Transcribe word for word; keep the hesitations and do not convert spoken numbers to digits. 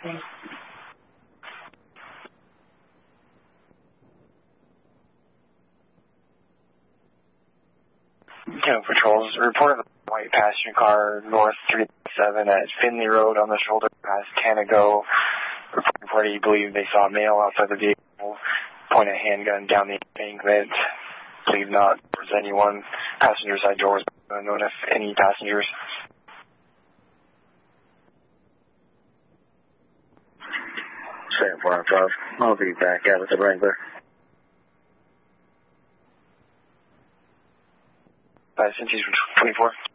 County Patrols reported a white passenger car north three seven at Finley Road on the shoulder past Canago. Reporting party believed they saw a male outside the vehicle, point a handgun down the embankment. Believe not. Was anyone? Passenger side doors unknown if any passengers. seven four five. I'll be back out with the Wrangler. Uh, since he's twenty-four.